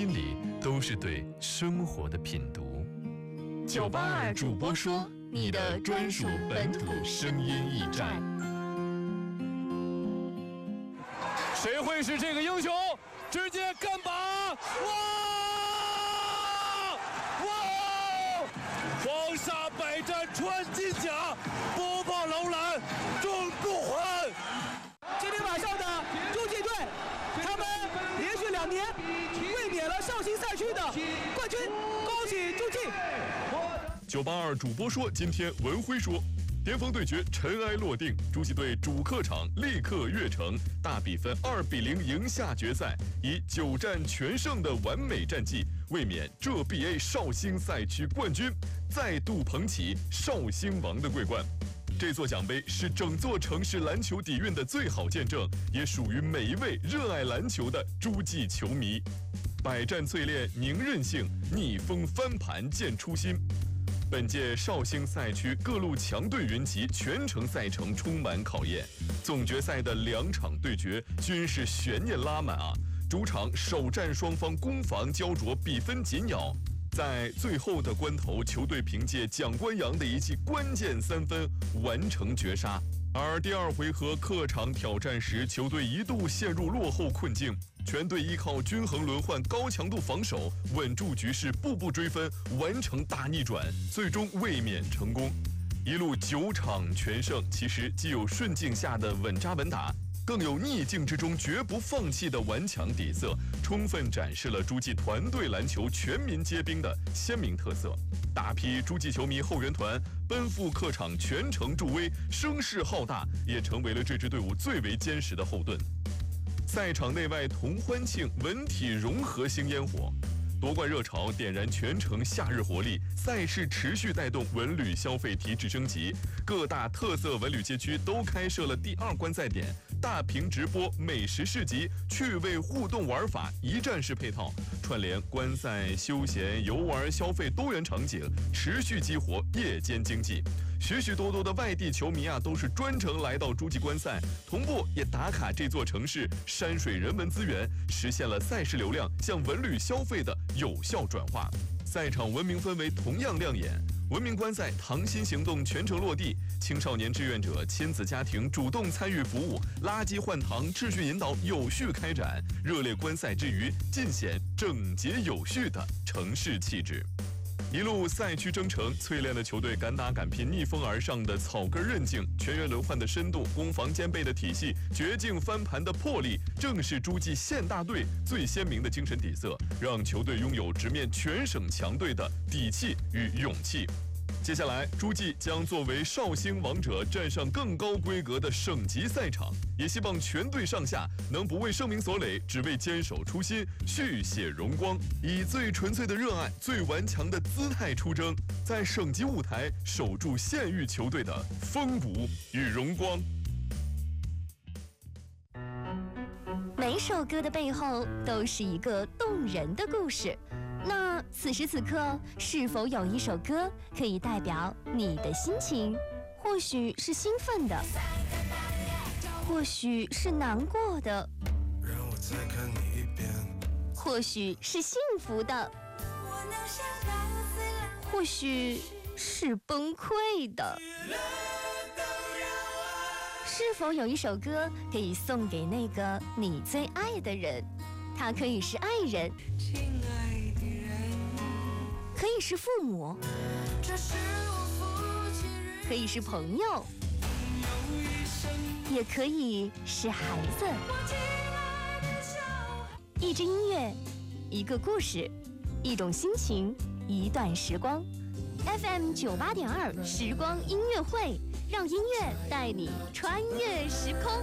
音里都是对生活的品读。982主播说，你的专属本土声音驿站。谁会是这个英雄？直接干拔！哇！黄沙百战穿金甲，不破楼兰终不还。 今天晚上的诸暨队，他们连续2年卫冕了绍兴赛区的冠军，恭喜诸暨 ！982主播说，今天文辉说，巅峰对决尘埃落定，诸暨队主客场立刻跃成，大比分2-0赢下决赛，以9战全胜的完美战绩卫冕浙 BA 绍兴赛区冠军，再度捧起绍兴王的桂冠。这座奖杯是整座城市篮球底蕴的最好见证，也属于每一位热爱篮球的诸暨球迷。百战淬炼凝韧性，逆风翻盘见初心。本届绍兴赛区各路强队云集，全程赛程充满考验。总决赛的2场对决均是悬念拉满啊！主场首战双方攻防焦灼，比分紧咬。在最后的关头，球队凭借蒋官洋的一记关键3分完成绝杀。而第2回合客场挑战时，球队一度陷入落后困境，全队依靠均衡轮换、高强度防守，稳住局势，步步追分，完成大逆转，最终卫冕成功。一路9场全胜，其实既有顺境下的稳扎稳打，更有逆境之中绝不放弃的顽强底色，充分展示了诸暨团队篮球全民皆兵的鲜明特色。大批诸暨球迷后援团奔赴客场，全程助威，声势浩大，也成为了这支队伍最为坚实的后盾。赛场内外同欢庆，文体融合新烟火。夺冠热潮点燃全城夏日活力，赛事持续带动文旅消费提质升级，各大特色文旅街区都开设了第2观赛点，大屏直播、美食市集、趣味互动玩法一站式配套，串联观赛、休闲、游玩、消费多元场景，持续激活夜间经济。许许多多的外地球迷都是专程来到诸暨观赛，同步也打卡这座城市山水人文资源，实现了赛事流量向文旅消费的有效转化。赛场文明氛围同样亮眼，文明观赛糖心行动全程落地，青少年志愿者、亲子家庭主动参与服务，垃圾换糖、秩序引导有序开展，热烈观赛之余，尽显整洁有序的城市气质。一路赛区征程，淬炼了球队敢打敢拼、逆风而上的草根韧劲，全员轮换的深度，攻防兼备的体系，绝境翻盘的魄力，正是诸暨县大队最鲜明的精神底色，让球队拥有直面全省强队的底气与勇气。接下来，诸暨将作为绍兴王者站上更高规格的省级赛场，也希望全队上下能不为声名所累，只为坚守初心，续写荣光，以最纯粹的热爱、最顽强的姿态出征，在省级舞台守住县域球队的风骨与荣光。 每首歌的背后都是一个动人的故事。那此时此刻，是否有一首歌可以代表你的心情？或许是兴奋的，或许是难过的，或许是幸福的，或许是崩溃的。是否有一首歌可以送给那个你最爱的人？他可以是爱人，可以是父母，可以是朋友，也可以是孩子。一支音乐，一个故事，一种心情，一段时光。FM 98.2时光音乐会，让音乐带你穿越时空。